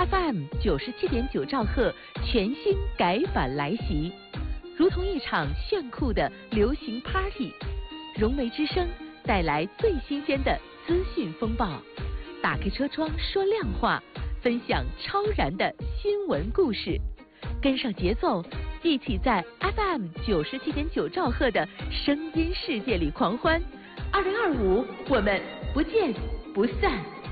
FM 97.9兆赫全新改版来袭，如同一场炫酷的流行 Party。融媒之声带来最新鲜的资讯风暴，打开车窗说亮话，分享超燃的新闻故事，跟上节奏，一起在 FM 97.9兆赫的声音世界里狂欢。2025，我们不见不散。